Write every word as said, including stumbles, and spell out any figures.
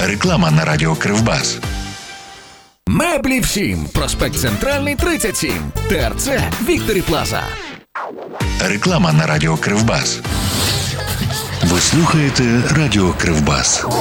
Реклама на радіо Кривбас. Меблі всім. Проспект Центральний, тридцять сім. ТРЦ Вікторі Плаза. Реклама на радіо Кривбас. Ви слухаєте радіо Кривбас.